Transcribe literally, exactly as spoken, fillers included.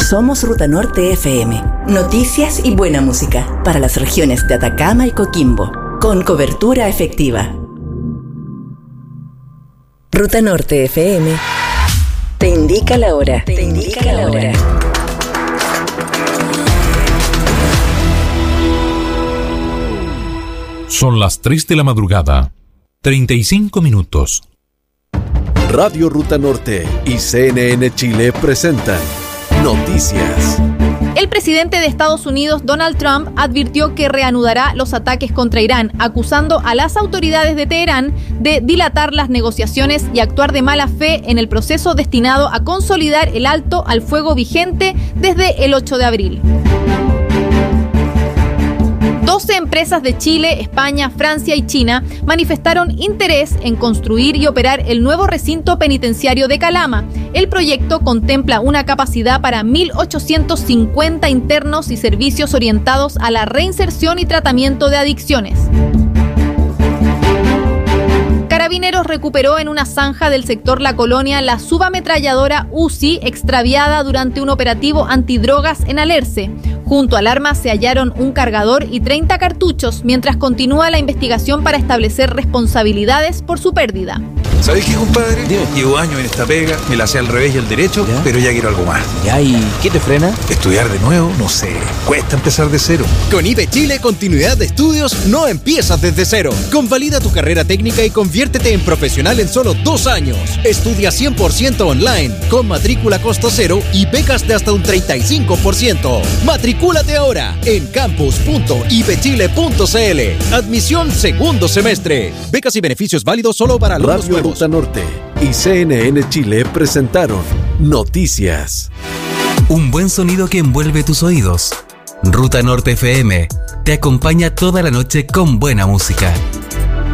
Somos Ruta Norte F M. Noticias y buena música para las regiones de Atacama y Coquimbo, con cobertura efectiva. Ruta Norte F M te indica la hora. Te indica la hora. Son las tres de la madrugada, treinta y cinco minutos. Radio Ruta Norte y C N N Chile presentan Noticias. El presidente de Estados Unidos, Donald Trump, advirtió que reanudará los ataques contra Irán, acusando a las autoridades de Teherán de dilatar las negociaciones y actuar de mala fe en el proceso destinado a consolidar el alto al fuego vigente desde el ocho de abril. doce empresas de Chile, España, Francia y China manifestaron interés en construir y operar el nuevo recinto penitenciario de Calama. El proyecto contempla una capacidad para mil ochocientos cincuenta internos y servicios orientados a la reinserción y tratamiento de adicciones. Carabineros recuperó en una zanja del sector La Colonia la subametralladora U Z I extraviada durante un operativo antidrogas en Alerce. Junto al arma se hallaron un cargador y treinta cartuchos, mientras continúa la investigación para establecer responsabilidades por su pérdida. ¿Sabes qué, compadre? Dime. Llevo años en esta pega, me la sé al revés y al derecho, ¿ya? Pero ya quiero algo más. ¿Ya? ¿Y qué te frena? ¿Estudiar de nuevo? No sé. Cuesta empezar de cero. Con I B E Chile, continuidad de estudios no empiezas desde cero. Convalida tu carrera técnica y conviértete en profesional en solo dos años. Estudia cien por ciento online, con matrícula costo cero y becas de hasta un treinta y cinco por ciento. Matricúlate ahora en campus punto i b chile punto c l. Admisión segundo semestre. Becas y beneficios válidos solo para alumnos Radio nuevos. Ruta Norte y C N N Chile presentaron Noticias. Un buen sonido que envuelve tus oídos. Ruta Norte F M te acompaña toda la noche con buena música.